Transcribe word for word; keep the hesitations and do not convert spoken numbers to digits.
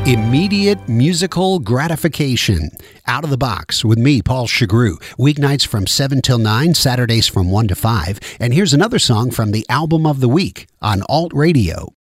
Immediate musical gratification. Out of the Box with me, Paul Chagru. Weeknights from seven till nine, Saturdays from one to five. And here's another song from the Album of the Week on Alt Radio.